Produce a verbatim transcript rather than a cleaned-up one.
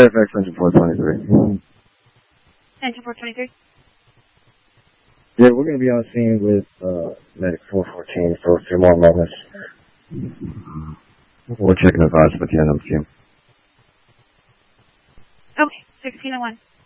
Fairfax Engine four twenty-three. Engine four twenty-three? Yeah, we're going to be on scene with uh, Medic four fourteen for a few more moments. We're checking advice with the N M Q. Okay, sixteen oh one.